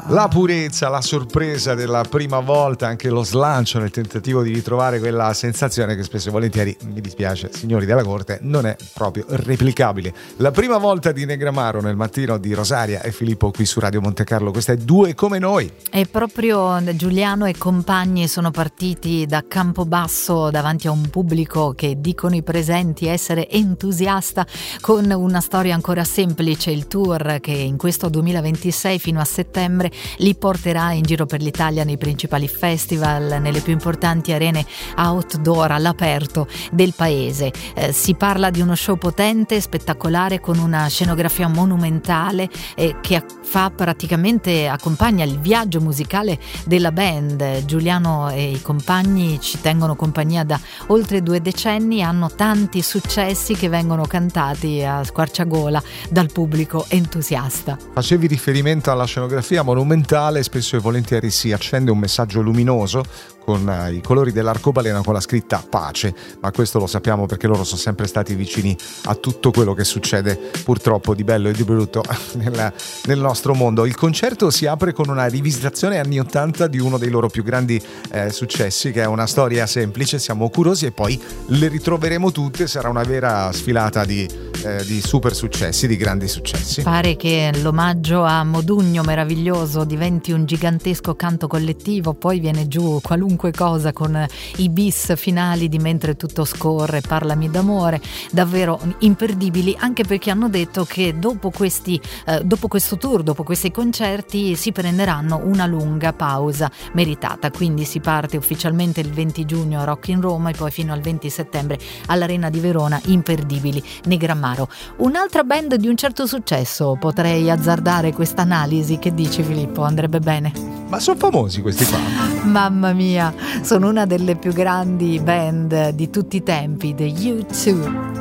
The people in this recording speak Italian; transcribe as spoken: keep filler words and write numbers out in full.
La purezza, la sorpresa della prima volta, anche lo slancio nel tentativo di ritrovare quella sensazione che spesso e volentieri, mi dispiace signori della corte, non è proprio replicabile. La prima volta di Negramaro nel mattino di Rosaria e Filippo qui su Radio Monte Carlo, questa è Due come noi. E proprio Giuliano e compagni sono partiti da Campobasso davanti a un pubblico che dicono i presenti essere entusiasta, con una storia ancora semplice. Il tour che in questo duemilaventisei fino a settembre li porterà in giro per l'Italia nei principali festival, nelle più importanti arene outdoor all'aperto del paese. Eh, si parla di uno show potente, spettacolare, con una scenografia monumentale eh, che fa praticamente, accompagna il viaggio musicale della band. Giuliano e i compagni ci tengono compagnia da oltre due decenni, hanno tanti successi che vengono cantati a squarciagola dal pubblico entusiasta. Facevi riferimento alla scenografia monumentale, spesso e volentieri si accende un messaggio luminoso con i colori dell'arcobaleno con la scritta pace, ma questo lo sappiamo perché loro sono sempre stati vicini a tutto quello che succede purtroppo di bello e di brutto nel, nel nostro mondo. Il concerto si apre con una rivisitazione anni ottanta di uno dei loro più grandi eh, successi, che è una storia semplice, siamo curiosi, e poi le ritroveremo tutte, sarà una vera sfilata di, eh, di super successi, di grandi successi. Pare che l'omaggio a Modugno meraviglioso diventi un gigantesco canto collettivo, poi viene giù qualunque cosa con i bis finali di Mentre tutto scorre, Parlami d'amore, davvero imperdibili, anche perché hanno detto che dopo questi eh, dopo questo tour, dopo questi concerti si prenderanno una lunga pausa meritata, quindi si parte ufficialmente il venti giugno a Rock in Roma e poi fino al venti settembre all'Arena di Verona. Imperdibili Negramaro. Un'altra band di un certo successo, potrei azzardare questa analisi, che dici Filippo? Andrebbe bene? Ma sono famosi questi qua? Mamma mia, sono una delle più grandi band di tutti i tempi, The U due.